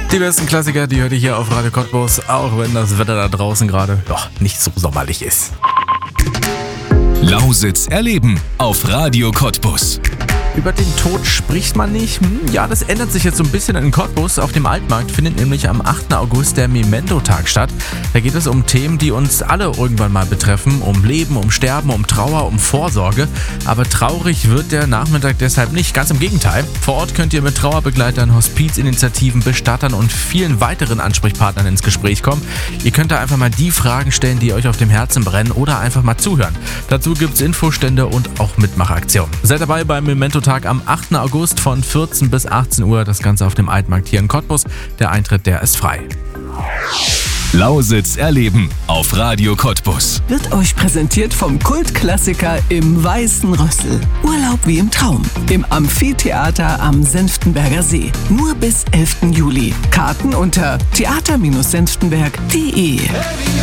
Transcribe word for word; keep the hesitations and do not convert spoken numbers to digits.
Die besten Klassiker, die hört ihr hier auf Radio Cottbus, auch wenn das Wetter da draußen gerade doch nicht so sommerlich ist. Lausitz erleben auf Radio Cottbus. Über den Tod spricht man nicht. Hm, ja, das ändert sich jetzt so ein bisschen in Cottbus. Auf dem Altmarkt findet nämlich am achten August der Memento-Tag statt. Da geht es um Themen, die uns alle irgendwann mal betreffen. Um Leben, um Sterben, um Trauer, um Vorsorge. Aber traurig wird der Nachmittag deshalb nicht. Ganz im Gegenteil. Vor Ort könnt ihr mit Trauerbegleitern, Hospizinitiativen, Bestattern und vielen weiteren Ansprechpartnern ins Gespräch kommen. Ihr könnt da einfach mal die Fragen stellen, die euch auf dem Herzen brennen, oder einfach mal zuhören. Dazu gibt es Infostände und auch Mitmachaktionen. Seid dabei beim Memento-Tag am achten August von vierzehn bis achtzehn Uhr. Das Ganze auf dem Altmarkt hier in Cottbus. Der Eintritt, der ist frei. Lausitz erleben auf Radio Cottbus. Wird euch präsentiert vom Kultklassiker im Weißen Rössel. Urlaub wie im Traum. Im Amphitheater am Senftenberger See. Nur bis elften Juli. Karten unter theater Bindestrich senftenberg punkt de.